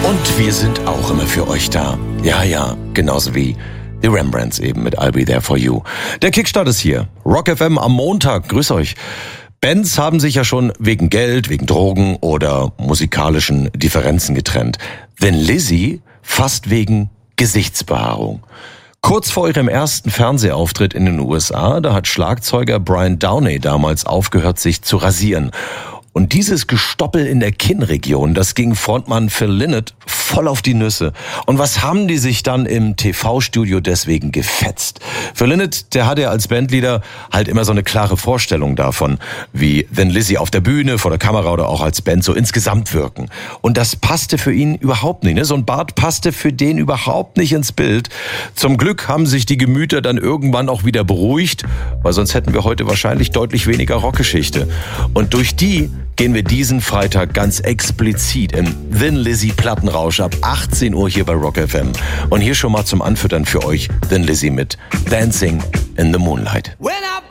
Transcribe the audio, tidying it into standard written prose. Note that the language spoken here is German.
Und wir sind auch immer für euch da. Ja, genauso wie die Rembrandts eben mit I'll Be There For You. Der Kickstart ist hier. Rock FM am Montag. Grüß euch. Bands haben sich ja schon wegen Geld, wegen Drogen oder musikalischen Differenzen getrennt. Thin Lizzy fast wegen Gesichtsbehaarung. Kurz vor ihrem ersten Fernsehauftritt in den USA, da hat Schlagzeuger Brian Downey damals aufgehört, sich zu rasieren. Und dieses Gestoppel in der Kinnregion, das ging Frontmann Phil Lynott voll auf die Nüsse. Und was haben die sich dann im TV-Studio deswegen gefetzt? Phil Lynott, der hatte ja als Bandleader halt immer so eine klare Vorstellung davon, wie Thin Lizzy auf der Bühne, vor der Kamera oder auch als Band so insgesamt wirken. Und das passte für ihn überhaupt nicht. Ne? So ein Bart passte für den überhaupt nicht ins Bild. Zum Glück haben sich die Gemüter dann irgendwann auch wieder beruhigt, weil sonst hätten wir heute wahrscheinlich deutlich weniger Rockgeschichte. Und durch die gehen wir diesen Freitag ganz explizit im Thin Lizzy Plattenrausch ab 18 Uhr hier bei Rock FM. Und hier schon mal zum Anfüttern für euch Thin Lizzy mit Dancing in the Moonlight. When I